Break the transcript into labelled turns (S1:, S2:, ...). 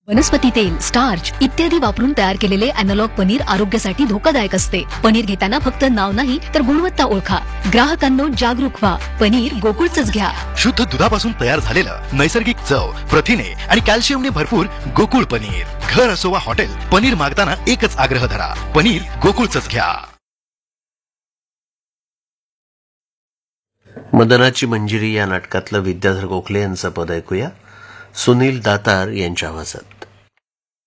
S1: वनस्पती तेल, स्टार्च इत्यादी वापरून तयार केलेले अॅनालॉग पनीर आरोग्यासाठी धोकादायक असते. पनीर घेताना फक्त नाव नाही तर गुणवत्ता ओळखा. ग्राहकांनो जागरूक व्हा. पनीर गोकुळचंच घ्या.
S2: शुद्ध दुधापासून तयार झालेलं नैसर्गिक चव, प्रथिने आणि कॅल्शियमने भरपूर गोकुळ पनीर. घर असो वा हॉटेल, पनीर मागताना एकच आग्रह धरा, पनीर गोकुळचंच घ्या.
S3: मदनाची मंजिरी या नाटकातलं विद्याधर गोखले यांचं पद ऐकूया सुनील दातार यांच्या आवाजात.